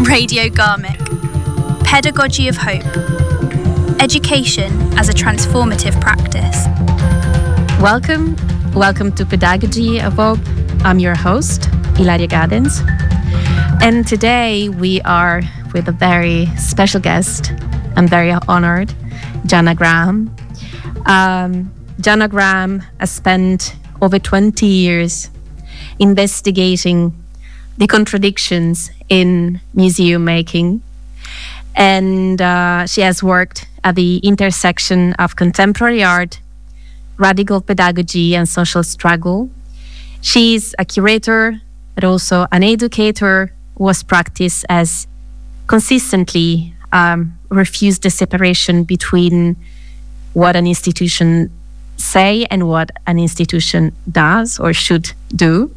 Radio Garmick. Pedagogy of Hope. Education as a transformative practice. Welcome to Pedagogy of Hope. I'm your host, Ilaria Gadens. And today we are with a very special guest. I'm very honored, Jana Graham. Jana Graham has spent over 20 years investigating the contradictions in museum making. And she has worked at the intersection of contemporary art, radical pedagogy, and social struggle. She's a curator, but also an educator who has practiced as consistently refused the separation between what an institution say and what an institution does or should do.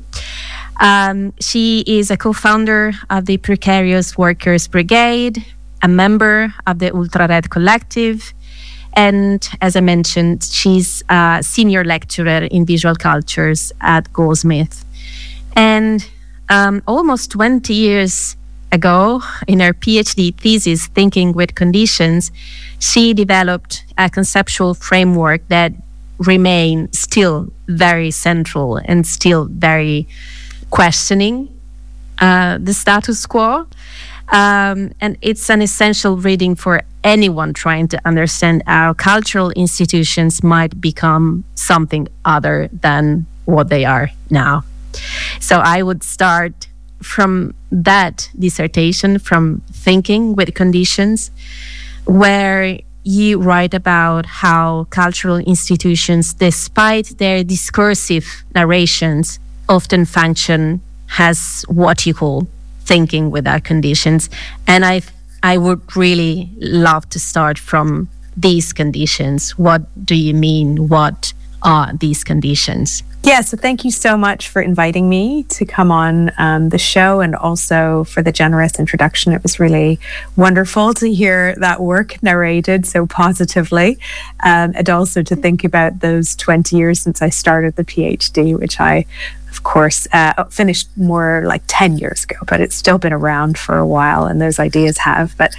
She is a co-founder of the Precarious Workers Brigade, a member of the Ultra Red Collective, and as I mentioned, she's a senior lecturer in visual cultures at Goldsmiths. And almost 20 years ago, in her PhD thesis, Thinking with Conditions, she developed a conceptual framework that remains still very central and still very questioning the status quo. And it's an essential reading for anyone trying to understand how cultural institutions might become something other than what they are now. So I would start from that dissertation, from Thinking with Conditions, where you write about how cultural institutions, despite their discursive narrations, often function as what you call thinking without conditions. And I would really love to start from these conditions. What do you mean? What are these conditions? Yeah, so thank you so much for inviting me to come on the show, and also for the generous introduction. It was really wonderful to hear that work narrated so positively, and also to think about those 20 years since I started the PhD, which I, of course, finished more like 10 years ago, but it's still been around for a while, and those ideas have. But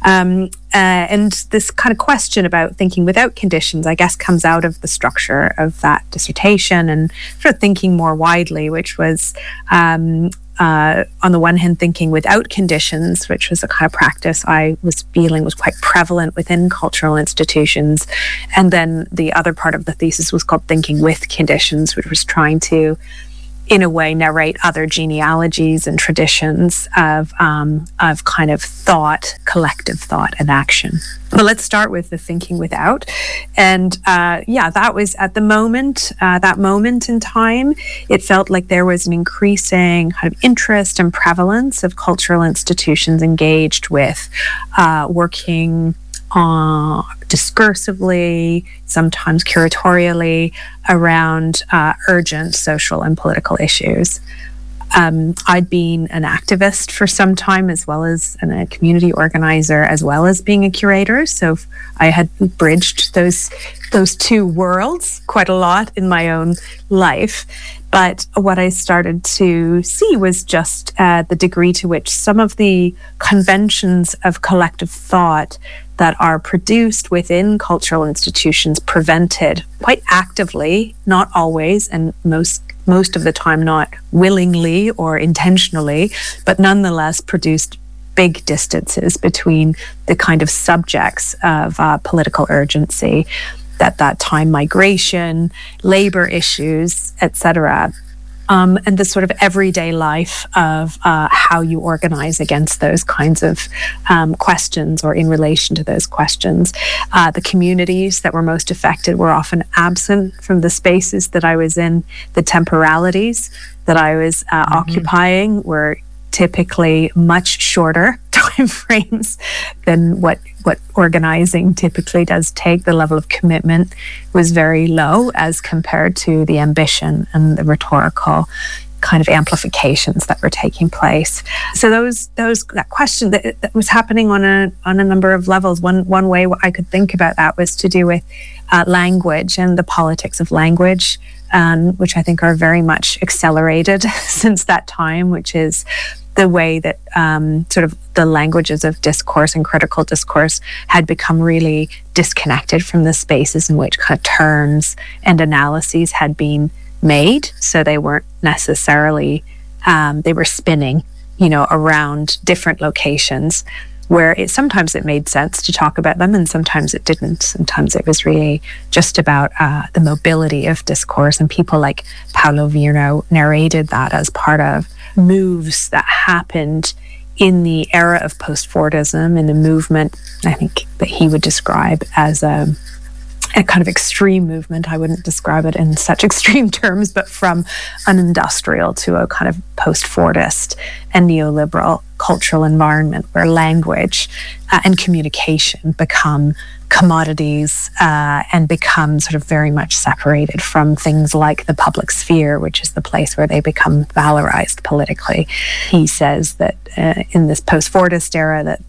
and this kind of question about thinking without conditions, I guess, comes out of the structure of that dissertation and sort of thinking more widely, which was on the one hand thinking without conditions, which was a kind of practice I was feeling was quite prevalent within cultural institutions. And then the other part of the thesis was called Thinking with Conditions, which was trying to, in a way, narrate other genealogies and traditions of kind of thought, collective thought and action. But let's start with the thinking without. And that was at the moment, that moment in time, it felt like there was an increasing kind of interest and prevalence of cultural institutions engaged with working discursively, sometimes curatorially, around urgent social and political issues. I'd been an activist for some time, as well as a community organizer, as well as being a curator. So I had bridged those two worlds quite a lot in my own life. But what I started to see was just the degree to which some of the conventions of collective thought that are produced within cultural institutions prevented quite actively, not always, and most of the time not willingly or intentionally, but nonetheless produced big distances between the kind of subjects of political urgency at that time: migration, labor issues, etc. And the sort of everyday life of how you organize against those kinds of questions or in relation to those questions. The communities that were most affected were often absent from the spaces that I was in. The temporalities that I was occupying were typically much shorter time frames than what organizing typically does take. The level of commitment was very low as compared to the ambition and the rhetorical kind of amplifications that were taking place. So that question that was happening on a number of levels. One way I could think about that was to do with language and the politics of language, which I think are very much accelerated since that time, which is the way that sort of the languages of discourse and critical discourse had become really disconnected from the spaces in which kind of terms and analyses had been made. So they weren't necessarily, they were spinning, around different locations where sometimes it made sense to talk about them and sometimes it didn't. Sometimes it was really just about the mobility of discourse, and people like Paulo Virno narrated that as part of moves that happened in the era of post-Fordism, in the movement, I think, that he would describe as a kind of extreme movement. I wouldn't describe it in such extreme terms, but from an industrial to a kind of post-Fordist and neoliberal cultural environment where language and communication become commodities and become sort of very much separated from things like the public sphere, which is the place where they become valorized politically. He says that in this post-Fordist era that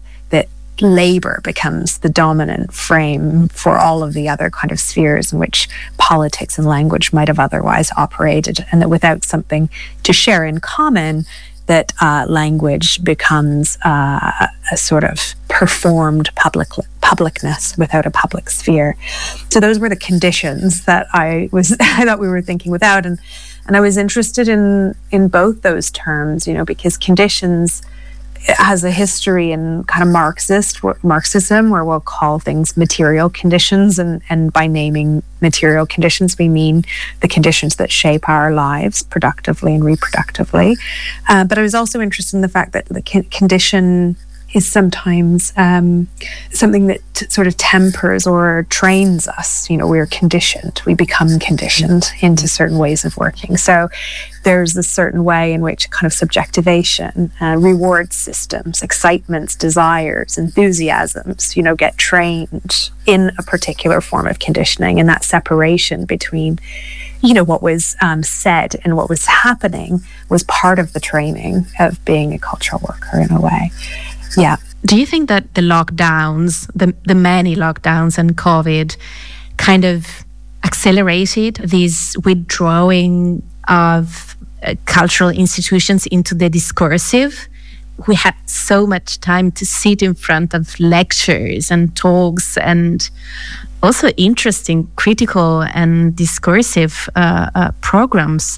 labor becomes the dominant frame for all of the other kind of spheres in which politics and language might have otherwise operated, and that without something to share in common, that language becomes a sort of performed publicness without a public sphere. So those were the conditions that I thought we were thinking without, and I was interested in both those terms, because conditions has a history in kind of Marxism, where we'll call things material conditions, and by naming material conditions, we mean the conditions that shape our lives productively and reproductively. But I was also interested in the fact that the condition is sometimes something that sort of tempers or trains us. We're conditioned. We become conditioned into certain ways of working. So there's a certain way in which kind of subjectivation, reward systems, excitements, desires, enthusiasms, get trained in a particular form of conditioning, and that separation between what was said and what was happening was part of the training of being a cultural worker in a way. Yeah. Do you think that the lockdowns, the many lockdowns and COVID kind of accelerated this withdrawing of cultural institutions into the discursive? We had so much time to sit in front of lectures and talks and also interesting critical and discursive programs.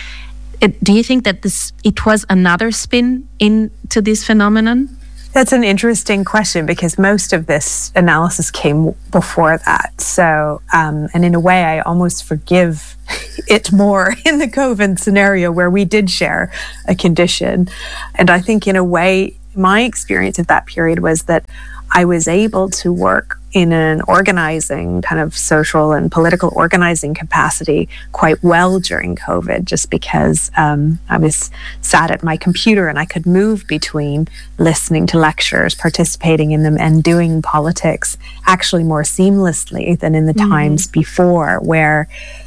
Do you think that it was another spin into this phenomenon? That's an interesting question, because most of this analysis came before that. So, and in a way, I almost forgive it more in the COVID scenario where we did share a condition. And I think in a way, my experience of that period was that I was able to work in an organizing, kind of social and political organizing capacity quite well during COVID, just because I was sat at my computer and I could move between listening to lectures, participating in them, and doing politics actually more seamlessly than in the times before, where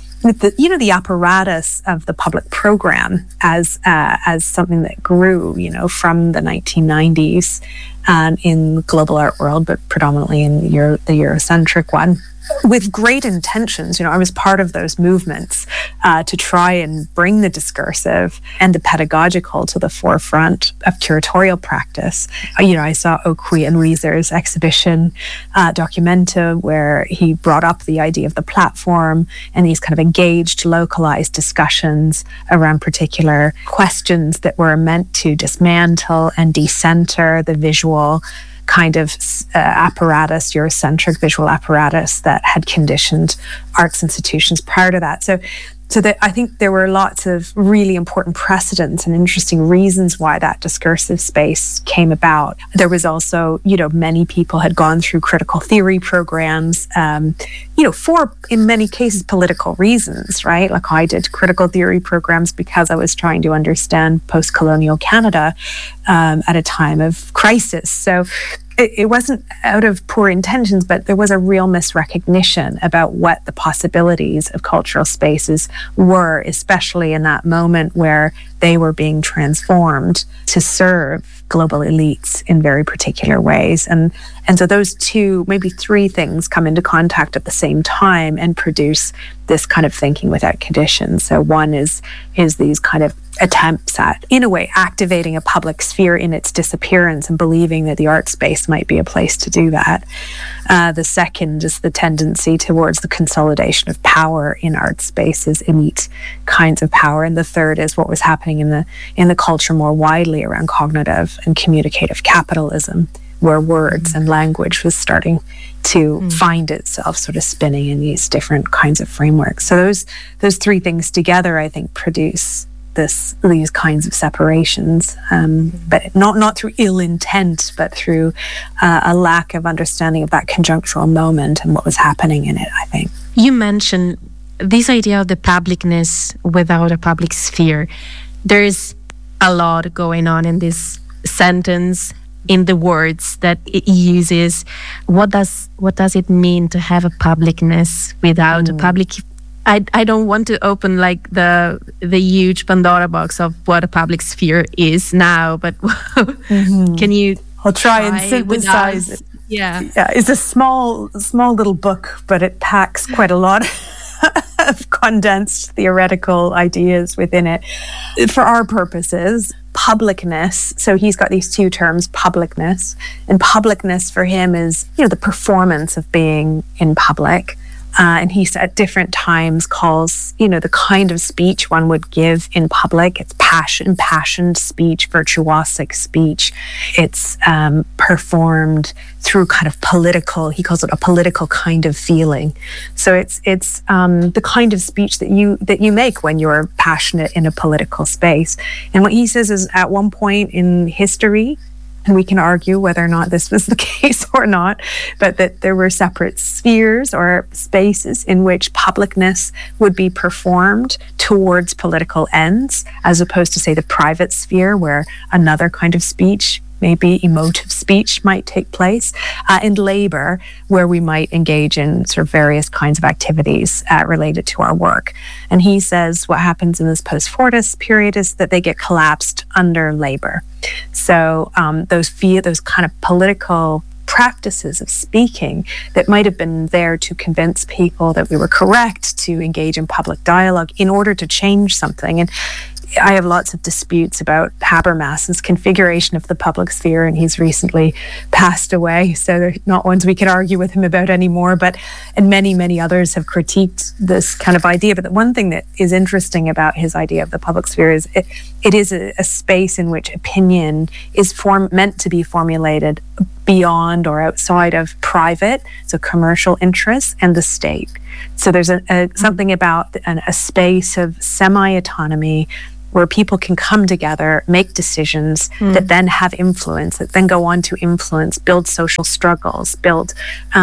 the apparatus of the public program as something that grew, from the 1990s in the global art world, but predominantly in the Eurocentric one, with great intentions. I was part of those movements to try and bring the discursive and the pedagogical to the forefront of curatorial practice. I saw Okwi and Weezer's exhibition, Documenta, where he brought up the idea of the platform and these kind of engaged, localized discussions around particular questions that were meant to dismantle and decenter the visual kind of apparatus, Eurocentric visual apparatus that had conditioned arts institutions prior to that. So that I think there were lots of really important precedents and interesting reasons why that discursive space came about. There was also, many people had gone through critical theory programs, for, in many cases, political reasons, right? Like I did critical theory programs because I was trying to understand post-colonial Canada at a time of crisis. So it wasn't out of poor intentions, but there was a real misrecognition about what the possibilities of cultural spaces were, especially in that moment where they were being transformed to serve global elites in very particular ways. And so those two, maybe three things come into contact at the same time and produce this kind of thinking without conditions. So one is these kind of attempts at, in a way, activating a public sphere in its disappearance and believing that the art space might be a place to do that. The second is the tendency towards the consolidation of power in art spaces, elite kinds of power. And the third is what was happening in the culture more widely around cognitive and communicative capitalism, where words and language was starting to find itself sort of spinning in these different kinds of frameworks. So those three things together, I think, produce these kinds of separations, but not through ill intent, but through a lack of understanding of that conjunctural moment and what was happening in it, I think. You mentioned this idea of the publicness without a public sphere. There's a lot going on in this sentence, in the words that it uses. What does it mean to have a publicness without a public? I don't want to open like the huge Pandora box of what a public sphere is now, but can you? I'll try and synthesize it. Yeah, it's a small little book, but it packs quite a lot of condensed theoretical ideas within it. For our purposes, publicness, so he's got these two terms, publicness, and publicness for him is, the performance of being in public. And he at different times calls, the kind of speech one would give in public. It's impassioned speech, virtuosic speech. It's performed through kind of political, he calls it a political kind of feeling. So it's the kind of speech that you make when you're passionate in a political space. And what he says is, at one point in history, and we can argue whether or not this was the case or not, but that there were separate spheres or spaces in which publicness would be performed towards political ends, as opposed to, say, the private sphere, where another kind of speech, maybe emotive speech, might take place, and labor, where we might engage in sort of various kinds of activities related to our work. And he says what happens in this post-Fordist period is that they get collapsed under labor. So those kind of political practices of speaking that might have been there to convince people that we were correct to engage in public dialogue in order to change something. And I have lots of disputes about Habermas's configuration of the public sphere, and he's recently passed away, so they're not ones we could argue with him about anymore. And many others have critiqued this kind of idea. But the one thing that is interesting about his idea of the public sphere is it is a space in which opinion is meant to be formulated beyond or outside of private, so commercial interests, and the state. So there's something about a space of semi-autonomy where people can come together, make decisions that then have influence, that then go on to influence, build social struggles, build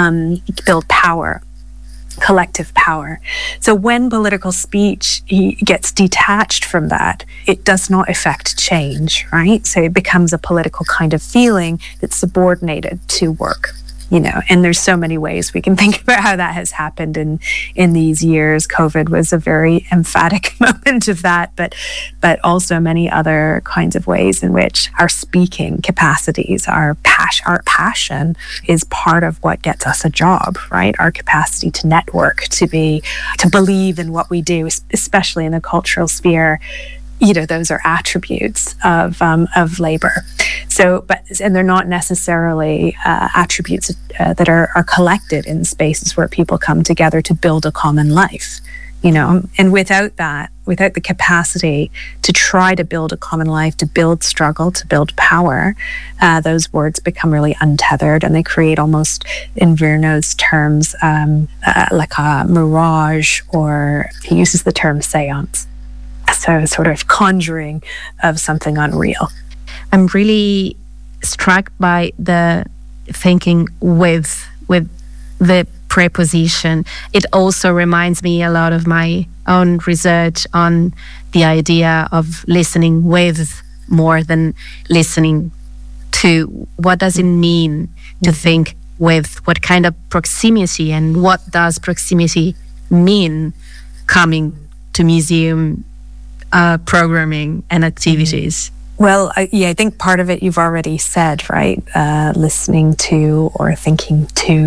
power, collective power. So when political speech gets detached from that, it does not affect change, right? So it becomes a political kind of feeling that's subordinated to work. And there's so many ways we can think about how that has happened in these years. COVID was a very emphatic moment of that, but also many other kinds of ways in which our speaking capacities, our passion is part of what gets us a job, right? Our capacity to network, to believe in what we do, especially in the cultural sphere. Those are attributes of labor. So, and they're not necessarily attributes that are collected in spaces where people come together to build a common life. And without the capacity to try to build a common life, to build struggle, to build power, those words become really untethered, and they create, almost in Virnow's terms, like a mirage, or he uses the term séance. So sort of conjuring of something unreal. I'm really struck by the thinking with the preposition. It also reminds me a lot of my own research on the idea of listening with more than listening to. What does it mean to think with? What kind of proximity, and what does proximity mean coming to museum programming and activities? Well, I think part of it you've already said, right? Listening to or thinking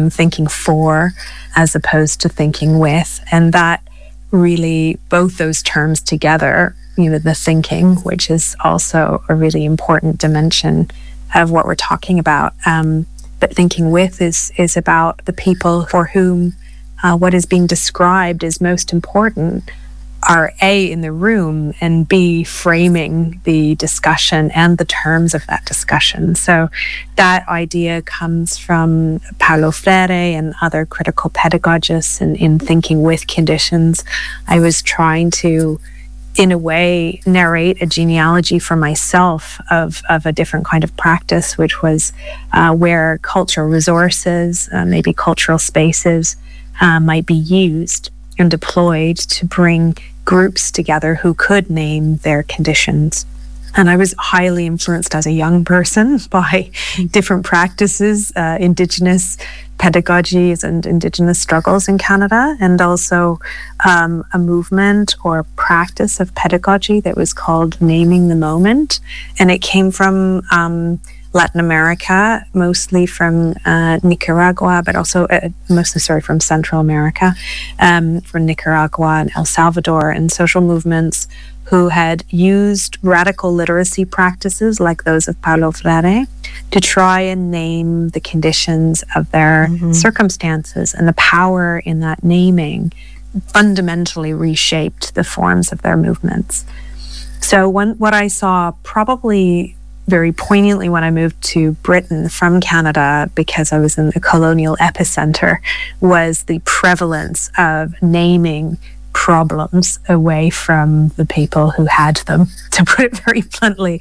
for, as opposed to thinking with. And that really, both those terms together, the thinking, which is also a really important dimension of what we're talking about. But thinking with is about the people for whom what is being described is most important are A, in the room, and B, framing the discussion and the terms of that discussion. So that idea comes from Paulo Freire and other critical pedagogists in thinking with conditions. I was trying to, in a way, narrate a genealogy for myself of a different kind of practice, which was where cultural resources, maybe cultural spaces, might be used and deployed to bring groups together who could name their conditions. And I was highly influenced as a young person by different practices, Indigenous pedagogies and Indigenous struggles in Canada, and also a movement or practice of pedagogy that was called Naming the Moment. And it came from Latin America, mostly from Nicaragua, but also from Central America, from Nicaragua and El Salvador, and social movements who had used radical literacy practices like those of Paulo Freire to try and name the conditions of their circumstances, and the power in that naming fundamentally reshaped the forms of their movements. So what I saw probably very poignantly when I moved to Britain from Canada, because I was in the colonial epicenter, was the prevalence of naming problems away from the people who had them, to put it very bluntly,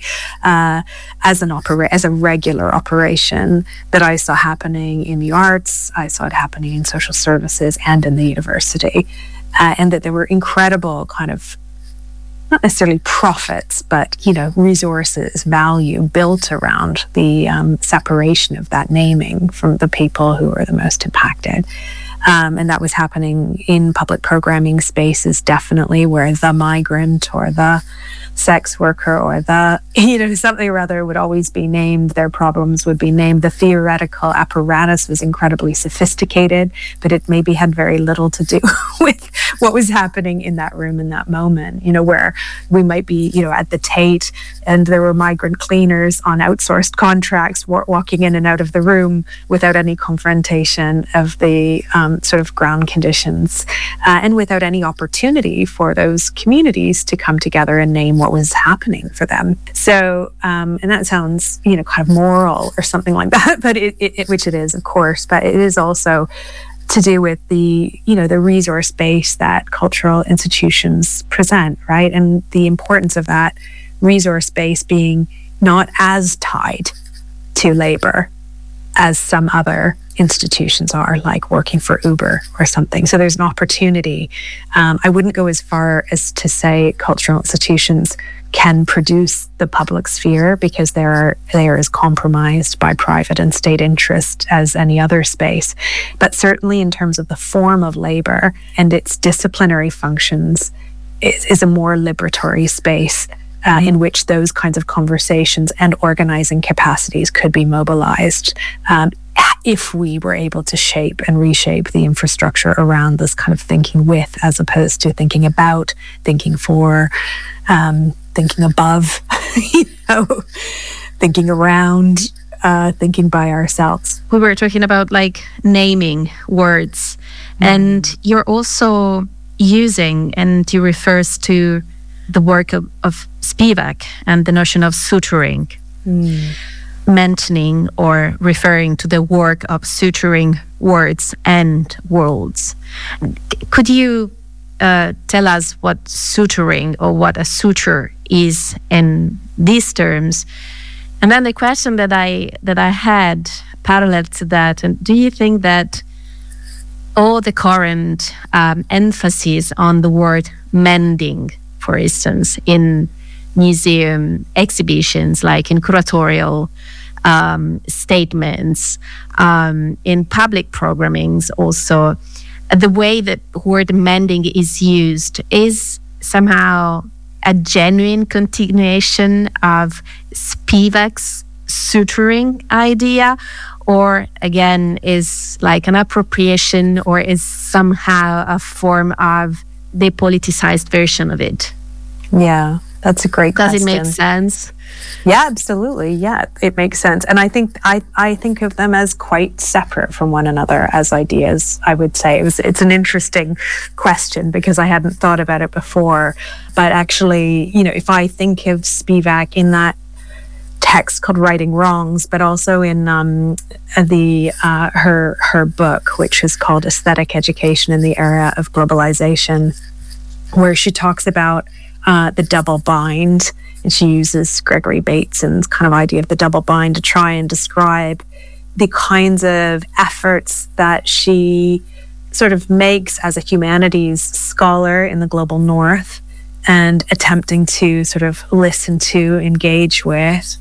as a regular operation that I saw happening in the arts. I saw it happening in social services and in the university, and that there were incredible kind of, not necessarily profits, but resources, value built around the separation of that naming from the people who were the most impacted. And that was happening in public programming spaces, definitely, where the migrant or the sex worker or the, something or other would always be named. Their problems would be named. The theoretical apparatus was incredibly sophisticated, but it maybe had very little to do with what was happening in that room in that moment, where we might be, at the Tate, and there were migrant cleaners on outsourced contracts walking in and out of the room without any confrontation of the sort of ground conditions, and without any opportunity for those communities to come together and name what was happening for them. So, and that sounds, kind of moral or something like that, but which it is, of course, but it is also to do with the resource base that cultural institutions present, right? And the importance of that resource base being not as tied to labor as some other institutions are, like working for Uber or something. So there's an opportunity. I wouldn't go as far as to say cultural institutions can produce the public sphere, because they are as compromised by private and state interest as any other space. But certainly in terms of the form of labor and its disciplinary functions, is a more liberatory space in which those kinds of conversations and organizing capacities could be mobilized, if we were able to shape and reshape the infrastructure around this kind of thinking with, as opposed to thinking about, thinking for, thinking above, thinking around, thinking by ourselves. We were talking about naming words, and you're also using, and you refers to the work of Spivak and the notion of suturing, mentioning or referring to the work of suturing words and worlds. Could you tell us what suturing or what a suture is in these terms? And then the question that I had parallel to that, and do you think that all the current emphasis on the word mending, for instance, in museum exhibitions, like in curatorial statements, in public programmings also, the way that word mending is used is somehow a genuine continuation of Spivak's suturing idea, or again is like an appropriation, or is somehow a form of depoliticized version of it? Yeah, that's a great question. Does it make sense? Yeah, absolutely. Yeah, it makes sense. And I think I think of them as quite separate from one another as ideas, I would say. It's an interesting question because I hadn't thought about it before. But actually, if I think of Spivak in that text called Righting Wrongs, but also in her book, which is called Aesthetic Education in the Era of Globalization, where she talks about the double bind, and she uses Gregory Bateson's kind of idea of the double bind to try and describe the kinds of efforts that she sort of makes as a humanities scholar in the global north, and attempting to sort of listen to, engage with,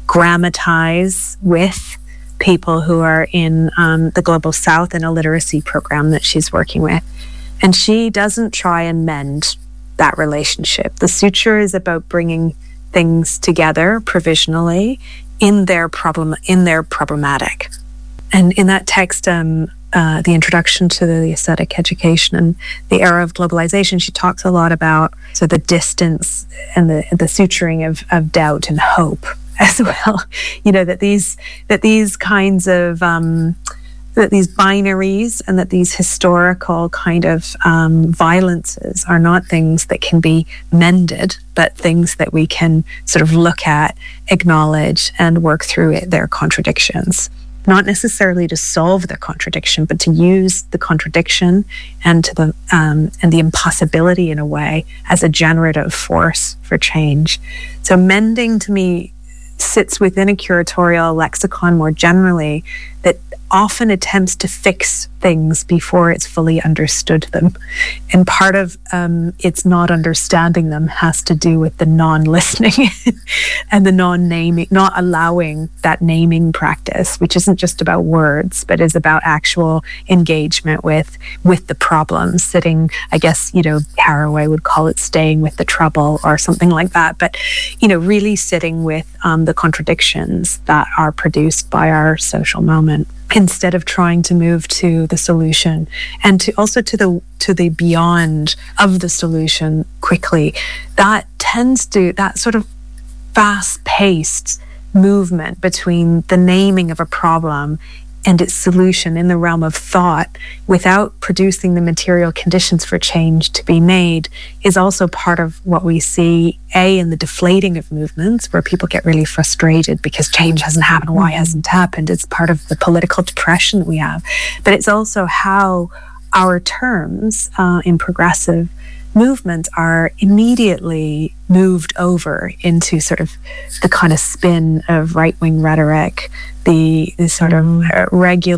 grammatize with people who are in the global south in a literacy program that she's working with. And she doesn't try and mend that relationship. The suture is about bringing things together provisionally in their problematic. And in that text, the introduction to the aesthetic education and the era of globalization, she talks a lot about the distance and the suturing of doubt and hope as well. That these kinds of that these binaries and that these historical kind of violences are not things that can be mended, but things that we can sort of look at, acknowledge, and work through their contradictions. Not necessarily to solve the contradiction, but to use the contradiction and the impossibility in a way as a generative force for change. So mending to me sits within a curatorial lexicon more generally that often attempts to fix things before it's fully understood them. And part of its not understanding them has to do with the non-listening and the non-naming, not allowing that naming practice, which isn't just about words, but is about actual engagement with the problem, sitting, I guess, Haraway would call it staying with the trouble or something like that. But, really sitting with the contradictions that are produced by our social moment, instead of trying to move to the solution, and to also to the beyond of the solution quickly. That sort of fast-paced movement between the naming of a problem and its solution in the realm of thought without producing the material conditions for change to be made is also part of what we see, in the deflating of movements, where people get really frustrated because change hasn't happened. Why hasn't happened? It's part of the political depression that we have. But it's also how our terms in progressive movements are immediately moved over into sort of the kind of spin of right-wing rhetoric, the sort of regular